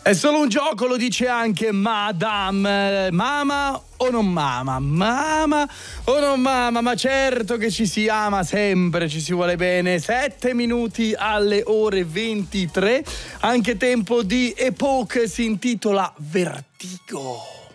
È solo un gioco, lo dice anche Madame. Mama o non mama? Mama o non mama? Ma certo che ci si ama sempre, ci si vuole bene. 7 minuti alle ore 23. Anche tempo di Epoch, si intitola Vertigo.